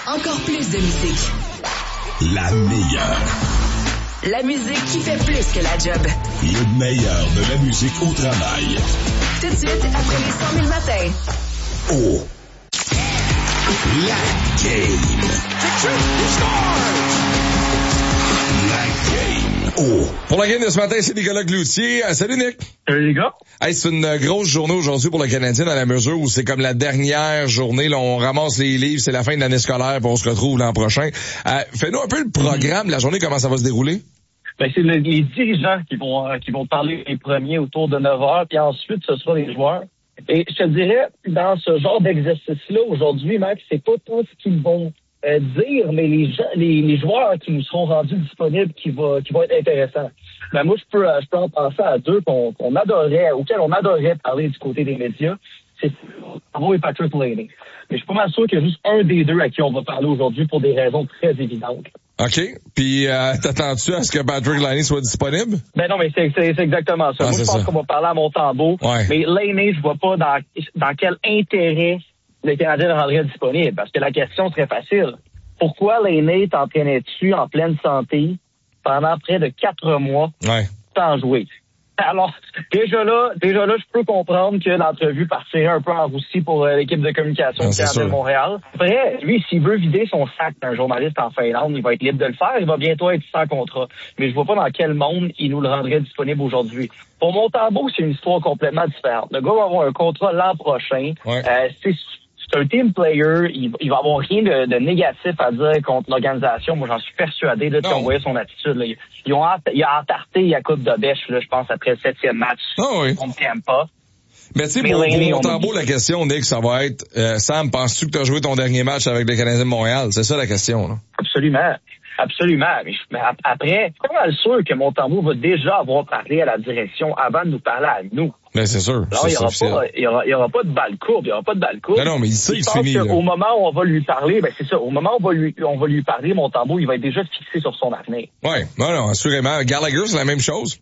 Encore plus de musique. La meilleure. La musique qui fait plus que la job. Le meilleur de la musique au travail. Tout de suite, après les 100 000 matins. Oh. La game. La game. Oh. Pour la game de ce matin, c'est Nicolas Cloutier. Salut Nick. Salut les gars. Hey, c'est une grosse journée aujourd'hui pour le Canadien dans la mesure où c'est comme la dernière journée. Là, on ramasse les livres, c'est la fin de l'année scolaire, puis on se retrouve l'an prochain. Fais-nous un peu le programme de la journée, comment ça va se dérouler? Ben, c'est les dirigeants qui vont parler les premiers autour de 9h, puis ensuite, ce sera les joueurs. Et je te dirais, dans ce genre d'exercice-là, aujourd'hui, Max, c'est pas tout ce qu'ils vont dire, mais les joueurs qui nous seront rendus disponibles qui va être intéressant. Ben, moi, je peux en penser à deux auxquels on adorerait parler du côté des médias. C'est Bravo et Patrick Laine. Mais je suis pas mal sûr qu'il y a juste un des deux à qui on va parler aujourd'hui pour des raisons très évidentes. OK. Puis, t'attends-tu à ce que Patrick Laine soit disponible? Ben non, mais c'est exactement ça. Moi, je pense qu'on va parler à Montembeault. Ouais. Mais Laine, je vois pas dans quel intérêt le Canadien le rendrait disponible. Parce que la question serait facile. Pourquoi Laine t'entraînais-tu en pleine santé pendant près de 4 mois sans jouer? Alors, déjà là, je peux comprendre que l'entrevue partirait un peu en roussi pour l'équipe de communication du Canadien de Montréal. Après, lui, s'il veut vider son sac d'un journaliste en Finlande, il va être libre de le faire. Il va bientôt être sans contrat. Mais je vois pas dans quel monde il nous le rendrait disponible aujourd'hui. Pour Montembeault, c'est une histoire complètement différente. Le gars va avoir un contrat l'an prochain. C'est un team player. Il va avoir rien de négatif à dire contre l'organisation. Moi, j'en suis persuadé. Là, tu envoyé son attitude. Là. Il a entarté Jakub Dobeš, là, je pense, après le 7e match. On ne t'aime pas. Mais tu sais, pour Montembeault, la question, Nick, ça va être, Sam, penses-tu que tu as joué ton dernier match avec le Canadien de Montréal? C'est ça la question, là. Absolument. Mais après, je suis pas mal sûr que Montembeault va déjà avoir parlé à la direction avant de nous parler à nous. Ben, c'est sûr. Alors, il y aura pas de balle courbe. Non, mais il sait que c'est fini. Au moment où on va lui parler, ben, c'est ça. Au moment où on va lui parler, Montembeault, il va être déjà fixé sur son avenir. Ouais. Non, assurément. Gallagher, c'est la même chose.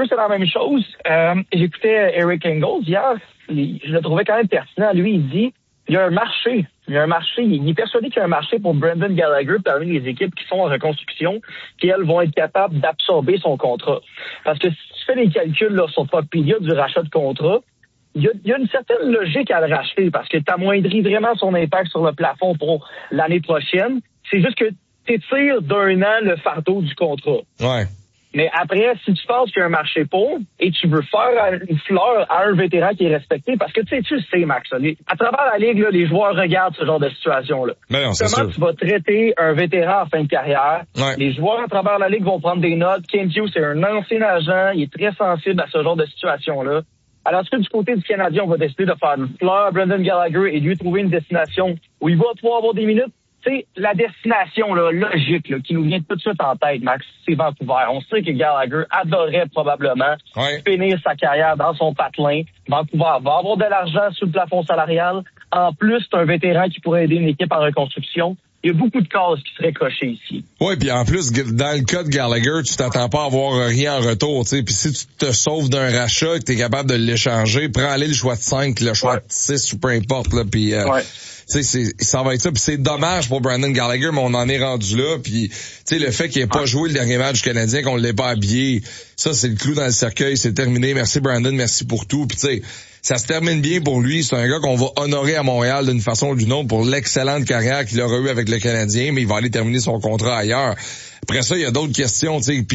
J'écoutais Eric Engels hier. Je le trouvais quand même pertinent. Lui, il dit, il y a un marché. Il est persuadé qu'il y a un marché pour Brendan Gallagher parmi les équipes qui sont en reconstruction, qui, elles, vont être capables d'absorber son contrat. Parce que si tu fais les calculs là, sur Poppelia du rachat de contrat, il y a une certaine logique à le racheter parce que tu amoindris vraiment son impact sur le plafond pour l'année prochaine. C'est juste que tu étires d'1 an le fardeau du contrat. Ouais. Mais après, si tu penses qu'il y a un marché pour et tu veux faire une fleur à un vétéran qui est respecté, parce que tu sais, Max, à travers la Ligue, là, les joueurs regardent ce genre de situation-là. Comment tu vas traiter un vétéran en fin de carrière? Ouais. Les joueurs à travers la Ligue vont prendre des notes. Kent Hughes, c'est un ancien agent. Il est très sensible à ce genre de situation-là. Alors, est-ce que du côté du Canadien, on va décider de faire une fleur à Brendan Gallagher et lui trouver une destination où il va pouvoir avoir des minutes? C'est la destination là, logique là, qui nous vient tout de suite en tête, Max, c'est Vancouver. On sait que Gallagher adorerait probablement finir sa carrière dans son patelin. Vancouver va avoir de l'argent sous le plafond salarial. En plus, c'est un vétéran qui pourrait aider une équipe en reconstruction. Il y a beaucoup de cases qui seraient cochées ici. Oui, puis en plus, dans le cas de Gallagher, tu t'attends pas à avoir rien en retour, tu sais. Puis si tu te sauves d'un rachat et que t'es capable de l'échanger, prends-le le choix de 5, le choix de 6 ou peu importe, là, puis tu sais, ça va être ça. Puis c'est dommage pour Brendan Gallagher, mais on en est rendu là. Puis tu sais, le fait qu'il ait pas joué le dernier match du Canadien, qu'on l'ait pas habillé, ça c'est le clou dans le cercueil, c'est terminé. Merci Brandon, merci pour tout. Puis tu sais, ça se termine bien pour lui. C'est un gars qu'on va honorer à Montréal d'une façon ou d'une autre pour l'excellente carrière qu'il aura eue avec le Canadien, mais il va aller terminer son contrat ailleurs. Après ça, il y a d'autres questions, tu sais.